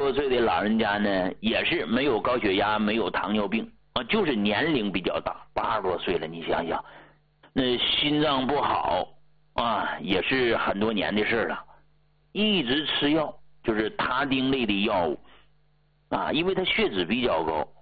多岁的老人家呢，也是没有高血压，没有糖尿病啊，就是年龄比较大，80多岁了，你想想，那心脏不好啊，也是很多年的事了，一直吃药，就是他汀类的药物啊，因为他血脂比较高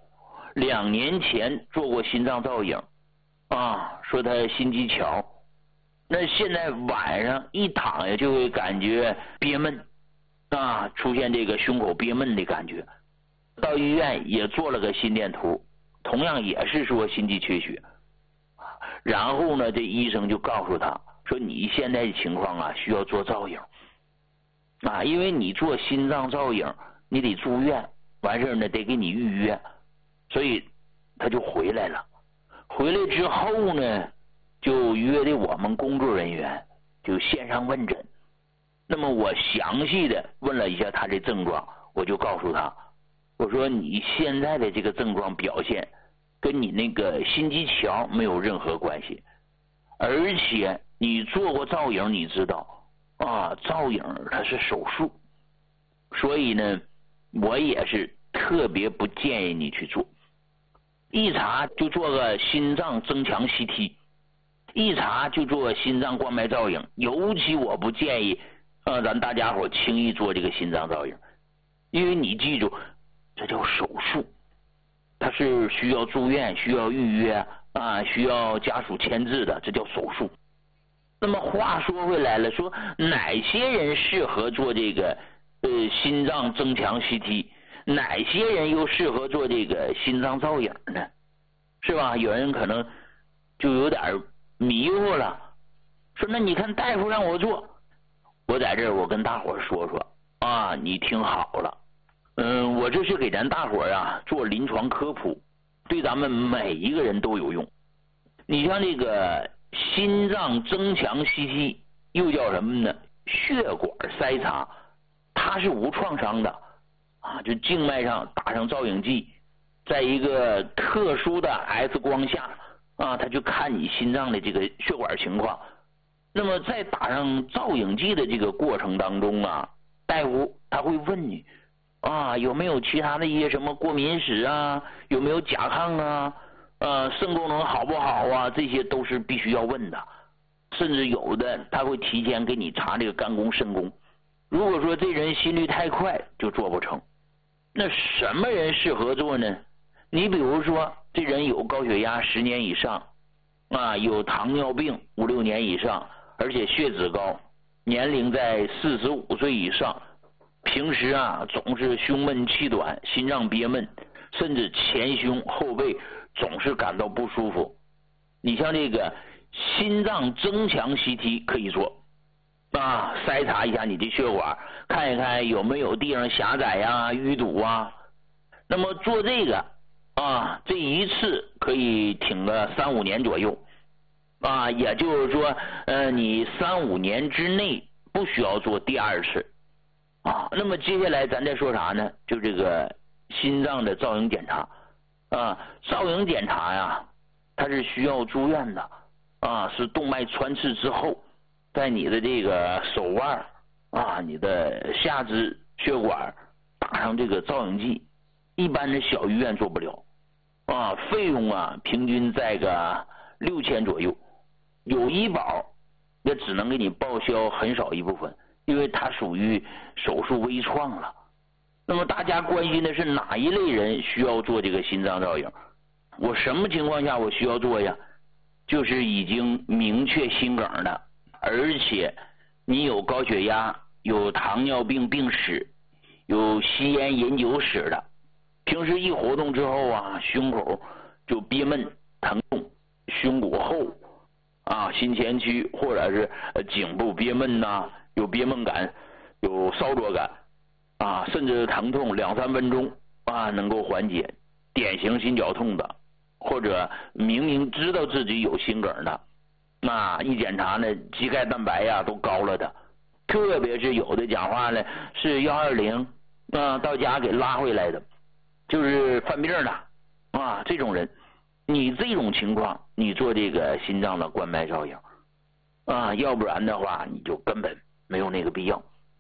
，2年前做过心脏造影啊，说他心肌桥，那现在晚上一躺下就会感觉憋闷啊，出现这个胸口憋闷的感觉，到医院也做了个心电图，同样也是说心肌缺血，然后呢，这医生就告诉他说，你现在的情况啊，需要做造影啊，因为你做心脏造影，你得住院，完事呢得给你预约，所以他就回来了。回来之后呢，就约的我们工作人员就线上问诊。那么我详细的问了一下他的症状，我就告诉他，我说你现在的这个症状表现跟你那个心肌桥没有任何关系，而且你做过造影，你知道啊，造影它是手术，所以呢，我也是特别不建议你去做。一查就做个心脏增强 CT， 一查就做心脏冠脉造影，尤其我不建议咱大家伙轻易做这个心脏造影，因为你记住，这叫手术，它是需要住院，需要预约啊，需要家属签字的，这叫手术。那么话说回来了，说哪些人适合做这个心脏增强 CT， 哪些人又适合做这个心脏造影呢？是吧？有人可能就有点迷糊了，说那你看大夫让我做，我在这儿我跟大伙说说啊，你听好了，我这是给咱大伙啊做临床科普，对咱们每一个人都有用。你像这个心脏增强 CT 又叫什么呢？血管筛查，它是无创伤的啊，就静脉上打上造影剂，在一个特殊的 X 光下啊，他就看你心脏的这个血管情况。那么在打上造影剂的这个过程当中啊，大夫他会问你啊，有没有其他的一些什么过敏史啊，有没有甲亢啊，肾功能好不好啊，这些都是必须要问的。甚至有的他会提前给你查这个肝功肾功，如果说这人心率太快就做不成。那什么人适合做呢？你比如说这人有高血压10年以上啊，有糖尿病5、6年以上，而且血脂高，年龄在45岁以上，平时啊总是胸闷气短，心脏憋闷，甚至前胸后背总是感到不舒服。你像这个心脏增强 CT 可以做啊，筛查一下你的血管，看一看有没有地方狭窄啊、淤堵啊。那么做这个啊，这一次可以挺个3、5年左右啊，也就是说你3、5年之内不需要做第2次啊。那么接下来咱再说啥呢？就这个心脏的造影检查啊，造影检查呀，它是需要住院的啊，是动脉穿刺之后，在你的这个手腕啊，你的下肢血管打上这个造影剂，一般的小医院做不了啊，费用啊平均在个6000左右，有医保也只能给你报销很少一部分，因为它属于手术微创了。那么大家关心的是哪一类人需要做这个心脏造影？我什么情况下我需要做呀？就是已经明确心梗的，而且你有高血压、有糖尿病病史、有吸烟饮酒史的，平时一活动之后啊，胸口就憋闷疼痛，胸骨后啊、心前区或者是颈部憋闷呐，有憋闷感，有烧灼感啊，甚至疼痛2、3分钟啊能够缓解，典型心绞痛的，或者明明知道自己有心梗的，那一检查呢，肌钙蛋白呀都高了的，特别是有的讲话呢是120啊，到家给拉回来的，就是犯病了啊，这种人，你这种情况，你做这个心脏的冠脉造影啊，要不然的话你就根本没有那个必要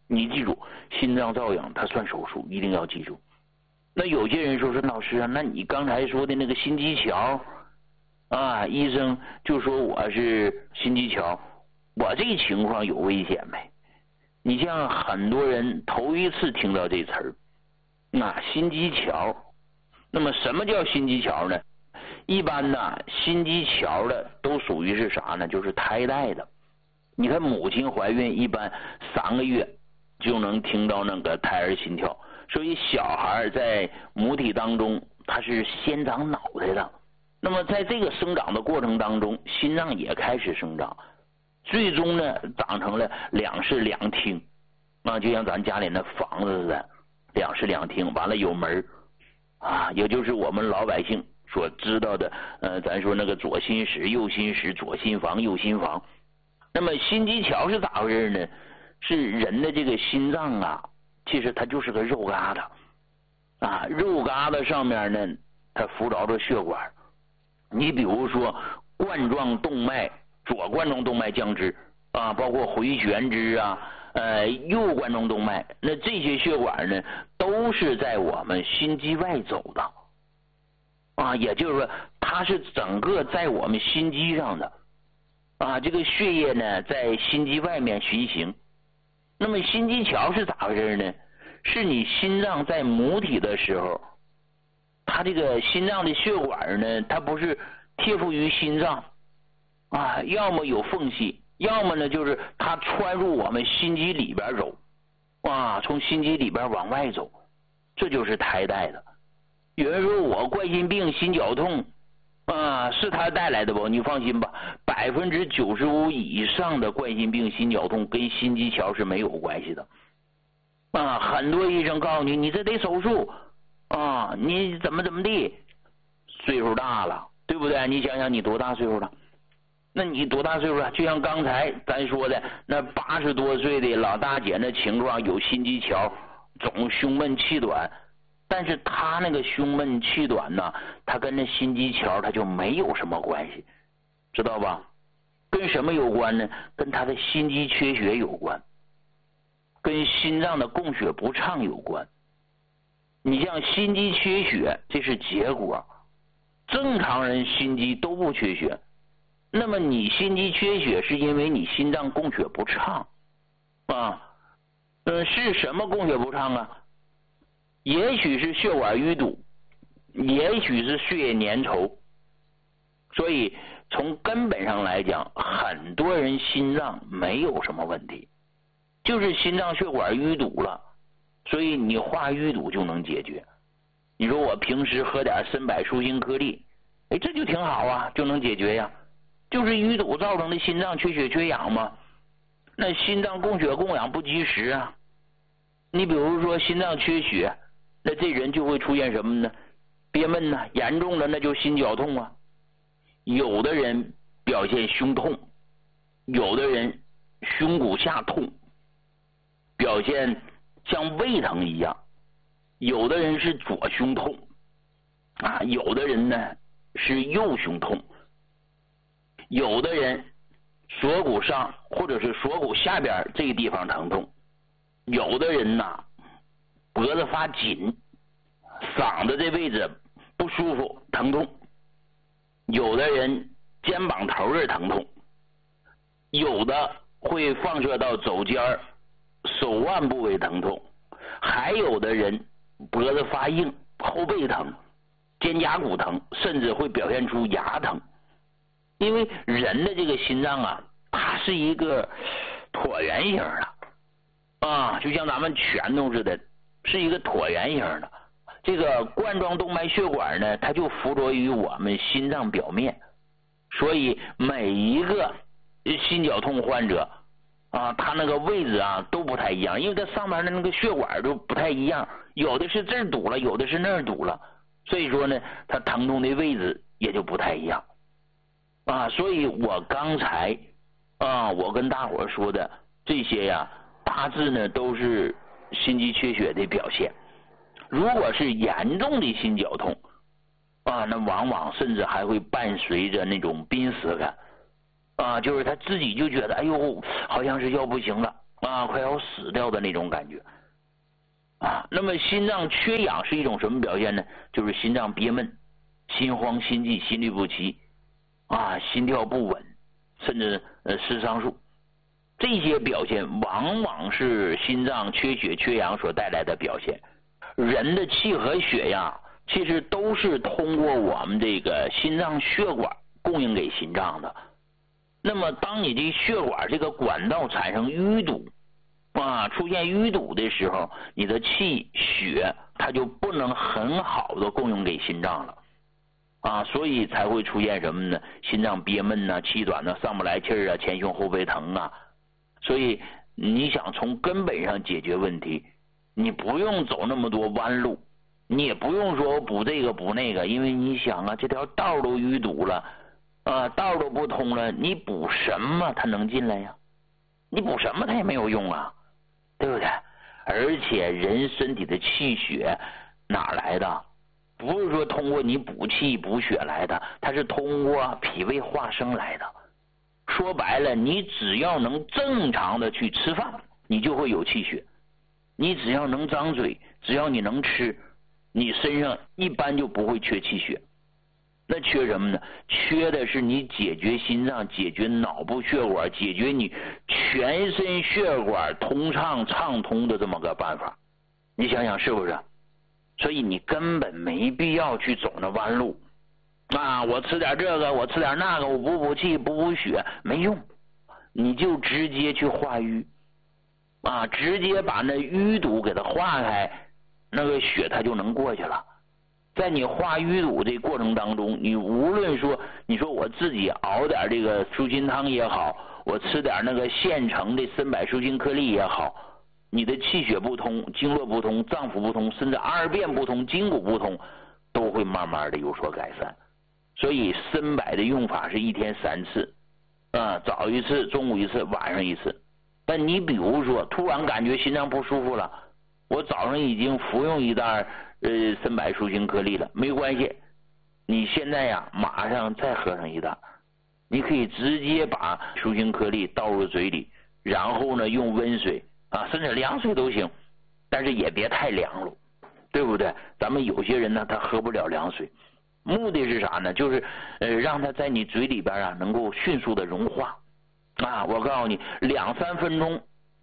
你记住，心脏造影它算手术，一定要记住。那有些人说老师啊，那你刚才说的那个心肌桥啊，医生就说我是心肌桥，我这情况有危险没？你像很多人头一次听到这词儿，心肌桥。那么什么叫心肌桥呢？一般呢，心肌桥的都属于是啥呢？就是胎带的。你看母亲怀孕一般3个月就能听到那个胎儿心跳，所以小孩在母体当中他是先长脑袋的。那么在这个生长的过程当中，心脏也开始生长，最终呢长成了2室2厅，就像咱家里那房子似的，2室2厅，完了有门也就是我们老百姓所知道的，咱说那个左心室、右心室、左心房、右心房。那么心肌桥是咋回事呢？是人的这个心脏啊，其实它就是个肉疙瘩肉疙瘩上面呢，它浮着血管。你比如说冠状动脉、左冠状动脉降支包括回旋支右冠状动脉，那这些血管呢，都是在我们心肌外走的也就是说，它是整个在我们心肌上的这个血液呢，在心肌外面巡行。那么心肌桥是咋回事呢？是你心脏在母体的时候，它这个心脏的血管呢，它不是贴附于心脏要么有缝隙，要么呢就是它穿入我们心肌里边走从心肌里边往外走，这就是胎带的。有人说我冠心病、心绞痛是它带来的不？你放心吧，95%以上的冠心病、心绞痛跟心肌桥是没有关系的很多医生告诉你，你这得手术你怎么地，岁数大了，对不对？你想想你多大岁数了？那你多大岁数了？就像刚才咱说的那80多岁的老大姐那情况，有心肌桥，总胸闷气短，但是他那个胸闷气短呢，他跟那心肌桥他就没有什么关系，知道吧？跟什么有关呢？跟他的心肌缺血有关，跟心脏的供血不畅有关。你像心肌缺血，这是结果，正常人心肌都不缺血，那么你心肌缺血是因为你心脏供血不畅是什么供血不畅啊？也许是血管淤堵，也许是血液粘稠。所以从根本上来讲，很多人心脏没有什么问题，就是心脏血管淤堵了，所以你化淤堵就能解决。你说我平时喝点参柏舒心颗粒，这就挺好就能解决呀。就是淤堵造成的心脏缺血缺氧嘛，那心脏供血供氧不及时你比如说心脏缺血，那这人就会出现什么呢？憋闷严重了那就心绞痛有的人表现胸痛，有的人胸骨下痛，表现像胃疼一样，有的人是左胸痛有的人呢是右胸痛，有的人锁骨上或者是锁骨下边这个地方疼痛，有的人脖子发紧，嗓子这位置不舒服疼痛，有的人肩膀头这疼痛，有的会放射到肘尖、手腕部位疼痛，还有的人脖子发硬，后背疼，肩胛骨疼，甚至会表现出牙疼。因为人的这个心脏它是一个椭圆形的就像咱们拳头似的，是一个椭圆形的。这个冠状动脉血管呢，它就附着于我们心脏表面，所以每一个心绞痛患者他那个位置都不太一样，因为它上面的那个血管都不太一样，有的是这儿堵了，有的是那儿堵了，所以说呢，它疼痛的位置也就不太一样所以我刚才我跟大伙说的这些大致呢都是心肌缺血的表现。如果是严重的心绞痛那往往甚至还会伴随着那种濒死感就是他自己就觉得哎呦好像是要不行了快要死掉的那种感觉那么心脏缺氧是一种什么表现呢？就是心脏憋闷、心慌、心悸、心律不齐心跳不稳，甚至失常数。这些表现往往是心脏缺血缺氧所带来的表现。人的气和血呀，其实都是通过我们这个心脏血管供应给心脏的。那么当你这血管这个管道产生淤堵出现淤堵的时候，你的气血它就不能很好的供应给心脏了所以才会出现什么呢？心脏憋闷气短上不来气前胸后背疼所以你想从根本上解决问题，你不用走那么多弯路，你也不用说补这个补那个，因为你想这条道都淤堵了道都不通了，你补什么它能进来呀？你补什么它也没有用对不对？而且人身体的气血哪来的？不是说通过你补气补血来的，它是通过脾胃化生来的。说白了，你只要能正常的去吃饭，你就会有气血。你只要能张嘴，只要你能吃，你身上一般就不会缺气血。那缺什么呢？缺的是你解决心脏、解决脑部血管、解决你全身血管通畅畅通的这么个办法。你想想是不是？所以你根本没必要去走那弯路我吃点这个，我吃点那个，我补气补血没用，你就直接去化瘀直接把那淤堵给它化开，那个血它就能过去了。在你化淤堵这过程当中，你无论说你说我自己熬点这个舒心汤也好，我吃点那个现成的参柏舒心颗粒也好，你的气血不通、经络不通、脏腑不通，甚至二便不通、筋骨不通，都会慢慢的有所改善。所以参柏的用法是一天3次早一次，中午一次，晚上一次。但你比如说突然感觉心脏不舒服了，我早上已经服用一袋参柏舒心颗粒了，没关系，你现在马上再喝上一袋，你可以直接把舒心颗粒倒入嘴里，然后呢用温水甚至凉水都行，但是也别太凉了，对不对？咱们有些人呢他喝不了凉水，目的是啥呢？就是让它在你嘴里边能够迅速的融化我告诉你2-3分钟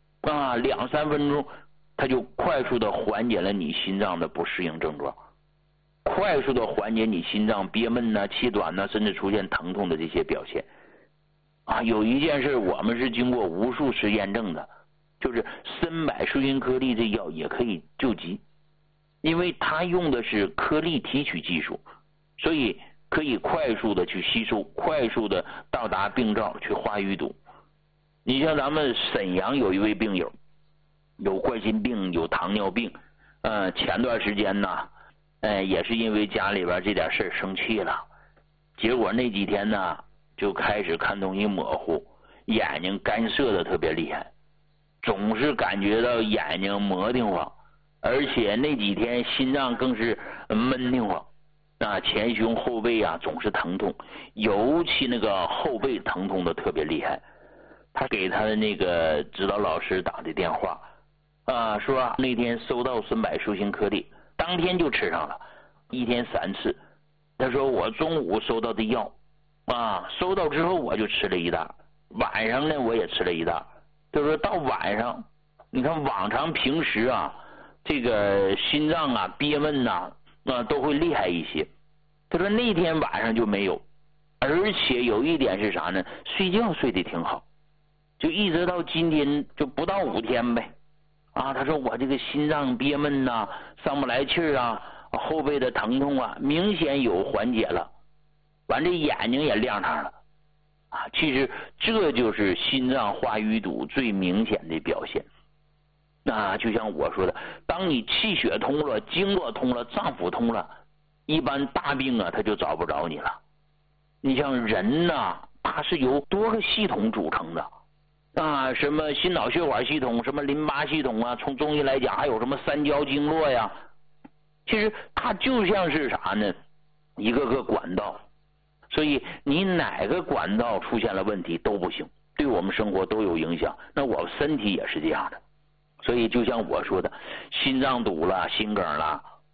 2-3分钟它就快速的缓解了你心脏的不适应症状，快速的缓解你心脏憋闷气短甚至出现疼痛的这些表现有一件事我们是经过无数次验证的，就是参柏舒心颗粒这药也可以救急，因为它用的是颗粒提取技术，所以可以快速的去吸收，快速的到达病灶去化淤堵。你像咱们沈阳有一位病友，有冠心病，有糖尿病前段时间呢也是因为家里边这点事生气了，结果那几天呢就开始看东西模糊，眼睛干涩的特别厉害，总是感觉到眼睛磨得慌，而且那几天心脏更是闷得慌前胸后背总是疼痛，尤其那个后背疼痛的特别厉害。他给他的那个指导老师打的电话说那天收到参柏舒心颗粒，当天就吃上了，一天3次。他说我中午收到的药收到之后我就吃了一袋，晚上呢我也吃了一袋。他说到晚上，你看往常平时这个心脏憋闷都会厉害一些，他说那天晚上就没有，而且有一点是啥呢？睡觉睡得挺好，就一直到今天就不到5天呗他说我这个心脏憋闷上不来气后背的疼痛明显有缓解了，完这眼睛也亮堂了其实这就是心脏化淤堵最明显的表现。就像我说的，当你气血通了，经络通了，脏腑通了，一般大病它就找不着你了。你像人它是由多个系统组成的什么心脑血管系统，什么淋巴系统从中医来讲还有什么三焦经络呀，其实它就像是啥呢？一个个管道，所以你哪个管道出现了问题都不行对我们生活都有影响。那我身体也是这样的，所以就像我说的，心脏堵了、心梗了